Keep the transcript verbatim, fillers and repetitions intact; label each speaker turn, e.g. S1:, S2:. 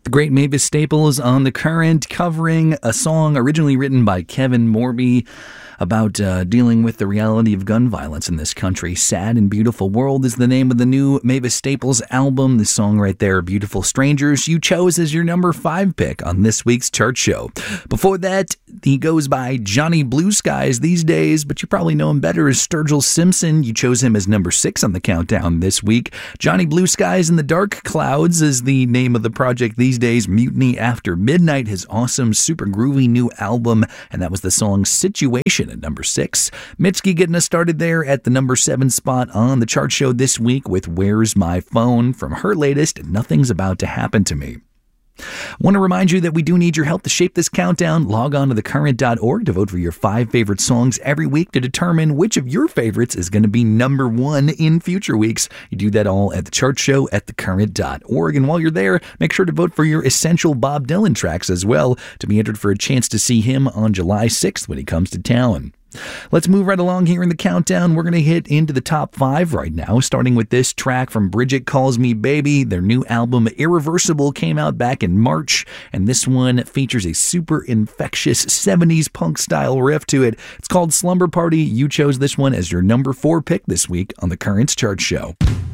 S1: The great Mavis Staples on The Current, covering a song originally written by Kevin Morby about uh, dealing with the reality of gun violence in this country. Sad and Beautiful World is the name of the new Mavis Staples album. This song right there, Beautiful Strangers, you chose as your number five pick on this week's chart show. Before that, he goes by Johnny Blue Skies these days, but you probably know him better as Sturgill Simpson. You chose him as number six on the countdown this week. Johnny Blue Skies in the Dark Clouds is the name of the project these days. Mutiny After Midnight, his awesome, super groovy new album, and that was the song Situation at number six. Mitski getting us started there at the number seven spot on the chart show this week with Where's My Phone from her latest Nothing's About to Happen to Me. I want to remind you that we do need your help to shape this countdown. Log on to the current dot org to vote for your five favorite songs every week to determine which of your favorites is going to be number one in future weeks. You do that all at the chart show at the current dot org. And while you're there, make sure to vote for your essential Bob Dylan tracks as well to be entered for a chance to see him on July sixth when he comes to town. Let's move right along here in the countdown. We're going to hit into the top five right now, starting with this track from Bridget Calls Me Baby. Their new album, Irreversible, came out back in March, and this one features a super infectious seventies punk-style riff to it. It's called Slumber Party. You chose this one as your number four pick this week on the Currents Chart Show.